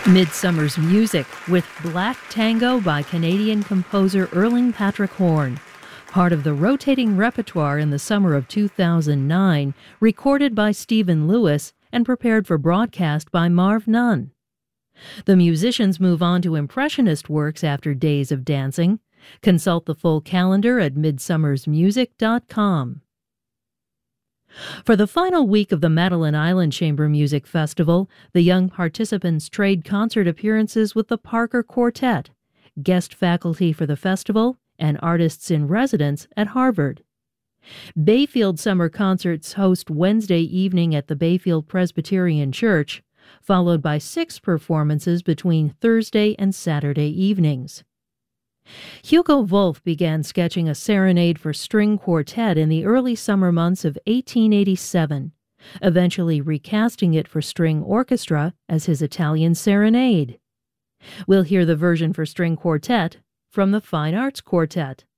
Midsummer's Music with Black Tango by Canadian composer Erling Patrick Horn, part of the rotating repertoire in the summer of 2009, recorded by Stephen Lewis and prepared for broadcast by Marv Nunn. The musicians move on to Impressionist works after Days of Dancing. Consult the full calendar at midsummersmusic.com. For the final week of the Madeline Island Chamber Music Festival, the young participants trade concert appearances with the Parker Quartet, guest faculty for the festival, and artists in residence at Harvard. Bayfield Summer Concerts host Wednesday evening at the Bayfield Presbyterian Church, followed by 6 performances between Thursday and Saturday evenings. Hugo Wolf began sketching a serenade for string quartet in the early summer months of 1887, eventually recasting it for string orchestra as his Italian Serenade. We'll hear the version for string quartet from the Fine Arts Quartet.